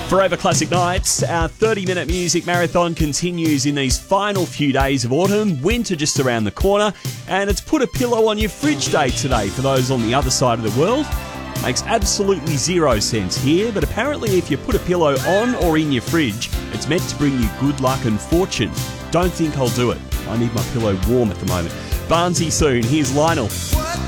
Forever Classic Nights, our 30-minute music marathon continues in these final few days of autumn. Winter just around the corner, and it's Put a Pillow on Your Fridge Day today for those on the other side of the world. Makes absolutely zero sense here, but apparently if you put a pillow on or in your fridge, it's meant to bring you good luck and fortune. Don't think I'll do it. I need my pillow warm at the moment. Barnsey soon. Here's Lionel. What